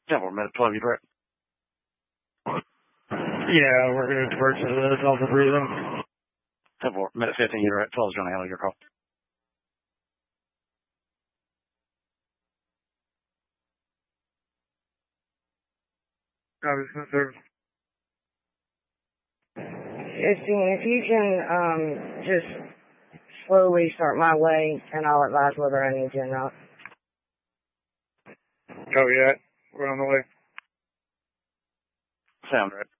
10-4, minute 12, you direct. Yeah, we're going to purchase the Delta breathing. 10-4, minute 15, you direct. 12 is going to handle your call. Obviously, service. If you can just slowly start my way, and I'll advise whether I need you or not. Oh, yeah. We're on the way. Sound right.